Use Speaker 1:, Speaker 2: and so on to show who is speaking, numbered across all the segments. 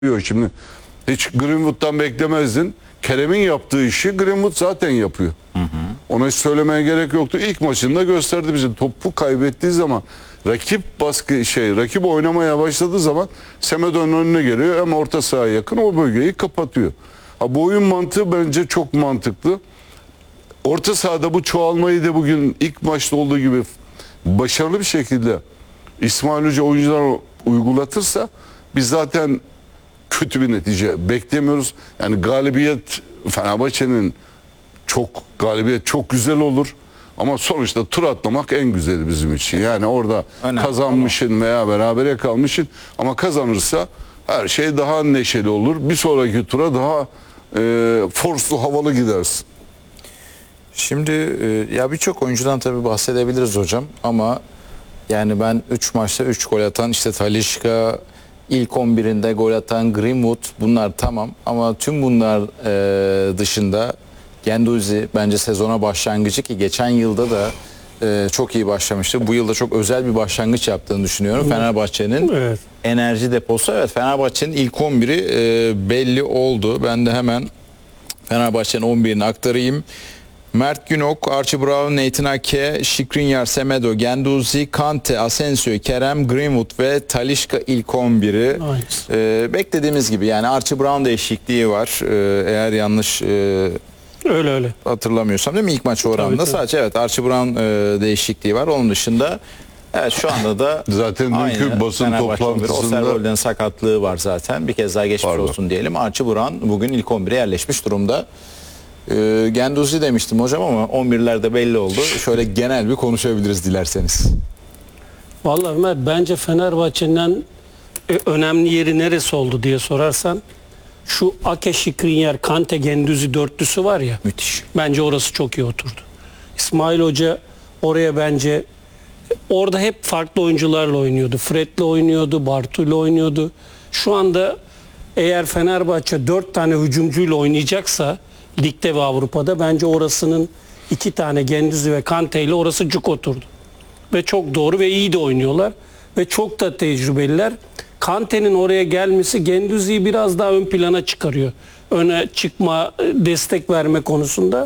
Speaker 1: Şimdi hiç Greenwood'dan beklemezdin. Kerem'in yaptığı işi Greenwood zaten yapıyor. Ona hiç söylemeye gerek yoktu. İlk maçında gösterdi bize. Topu kaybettiği zaman rakip rakip oynamaya başladığı zaman Semedo'nun önüne geliyor ama orta sahaya yakın o bölgeyi kapatıyor. Bu oyun mantığı bence çok mantıklı. Orta sahada bu çoğalmayı da bugün ilk maçta olduğu gibi başarılı bir şekilde İsmail Hoca oyuncular uygulatırsa biz zaten kötü bir netice beklemiyoruz. Yani galibiyet Fenerbahçe'nin galibiyet çok güzel olur. Ama sonuçta tur atlamak en güzeli bizim için. Yani orada kazanmışın veya berabere kalmışın ama kazanırsa her şey daha neşeli olur. Bir sonraki tura daha forslu, havalı gidersin.
Speaker 2: Şimdi ya birçok oyuncudan tabii bahsedebiliriz hocam ama yani ben 3 maçta 3 gol atan işte Talisca, ilk 11'inde gol atan Greenwood, bunlar tamam ama tüm bunlar dışında Guendouzi bence sezona başlangıcı, ki geçen yılda da çok iyi başlamıştı. Bu yılda çok özel bir başlangıç yaptığını düşünüyorum. Fenerbahçe'nin enerji deposu. Evet, Fenerbahçe'nin ilk 11'i belli oldu. Ben de hemen Fenerbahçe'nin 11'ini aktarayım. Mert Günok, Archie Brown, Nathan Ake, Skriniar, Semedo, Guendouzi, Kante, Asensio, Kerem, Greenwood ve Talisca ilk 11'i. Beklediğimiz gibi, yani Archie Brown değişikliği var. Eğer yanlış
Speaker 3: öyle
Speaker 2: hatırlamıyorsam, değil mi, ilk maç oranında sadece evet Archie Brown değişikliği var. Onun dışında evet şu anda da
Speaker 1: zaten dünkü basın toplantısında
Speaker 2: Osterwolde'nin sakatlığı var zaten. Bir kez daha geçmiş olsun diyelim. Archie Brown bugün ilk 11'e yerleşmiş durumda. Guendouzi demiştim hocam ama 11'lerde belli oldu. Şöyle genel bir konuşabiliriz dilerseniz.
Speaker 3: Vallahi Ömer, bence Fenerbahçe'nin önemli yeri neresi oldu diye sorarsan şu Ake, Skriniar, Kante, Guendouzi dörtlüsü var ya.
Speaker 2: Müthiş.
Speaker 3: Bence orası çok iyi oturdu. İsmail Hoca oraya bence orada hep farklı oyuncularla oynuyordu. Fred'le oynuyordu, Bartu'yla oynuyordu. Şu anda eğer Fenerbahçe 4 tane hücumcuyla oynayacaksa ligde ve Avrupa'da bence orasının 2 tane Guendouzi ve Kante ile orası cuk oturdu. Ve çok doğru ve iyi de oynuyorlar. Ve çok da tecrübeliler. Kante'nin oraya gelmesi Guendouzi'yi biraz daha ön plana çıkarıyor. Öne çıkma, destek verme konusunda.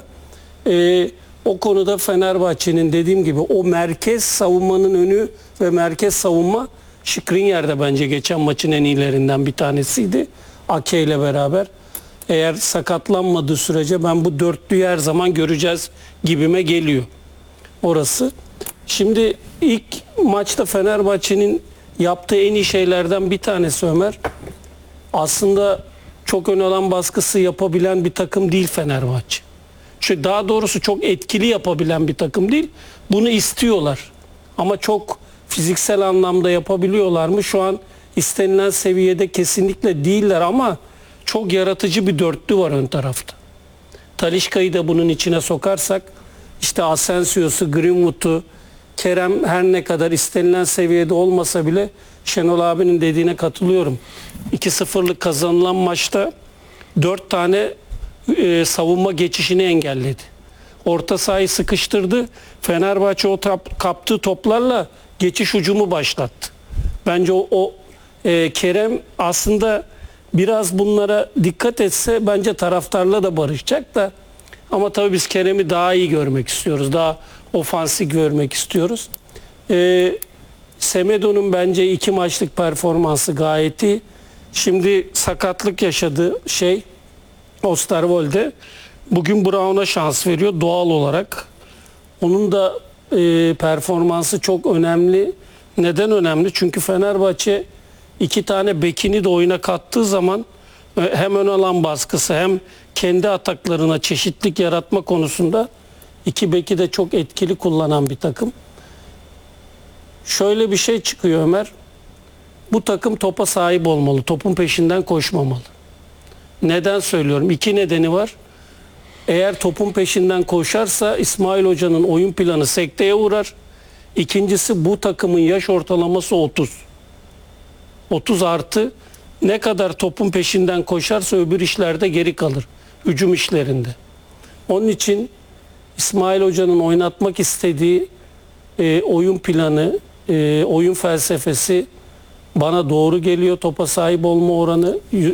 Speaker 3: O konuda Fenerbahçe'nin dediğim gibi o merkez savunmanın önü ve merkez savunma, Skriniar da bence geçen maçın en iyilerinden bir tanesiydi. Ake ile beraber. Eğer sakatlanmadığı sürece ben bu dörtlüyü her zaman göreceğiz gibime geliyor orası. Şimdi ilk maçta Fenerbahçe'nin yaptığı en iyi şeylerden bir tanesi Ömer. Aslında çok ön alan baskısı yapabilen bir takım değil Fenerbahçe. Çünkü daha doğrusu çok etkili yapabilen bir takım değil. Bunu istiyorlar. Ama çok fiziksel anlamda yapabiliyorlar mı? Şu an istenilen seviyede kesinlikle değiller ama çok yaratıcı bir dörtlü var ön tarafta. Talisca'yı da bunun içine sokarsak işte Asensio'su, Greenwood'u, Kerem her ne kadar istenilen seviyede olmasa bile Şenol abinin dediğine katılıyorum. 2-0'lık kazanılan maçta 4 tane savunma geçişini engelledi. Orta sahayı sıkıştırdı. Fenerbahçe o kaptığı toplarla geçiş hücumu başlattı. Bence Kerem aslında biraz bunlara dikkat etse bence taraftarla da barışacak da, ama tabii biz Kerem'i daha iyi görmek istiyoruz. Daha ofansif görmek istiyoruz. Semedo'nun bence 2 maçlık performansı gayet iyi. Şimdi sakatlık yaşadı Osterwolde. Bugün Brown'a şans veriyor doğal olarak. Onun da performansı çok önemli. Neden önemli? Çünkü Fenerbahçe 2 tane bekini de oyuna kattığı zaman hem ön alan baskısı hem kendi ataklarına çeşitlilik yaratma konusunda 2 beki de çok etkili kullanan bir takım. Şöyle bir şey çıkıyor Ömer. Bu takım topa sahip olmalı. Topun peşinden koşmamalı. Neden söylüyorum? 2 nedeni var. Eğer topun peşinden koşarsa İsmail Hoca'nın oyun planı sekteye uğrar. İkincisi, bu takımın yaş ortalaması 30. 30 artı ne kadar topun peşinden koşarsa öbür işlerde geri kalır. Hücum işlerinde. Onun için İsmail Hoca'nın oynatmak istediği oyun planı, oyun felsefesi bana doğru geliyor. Topa sahip olma oranı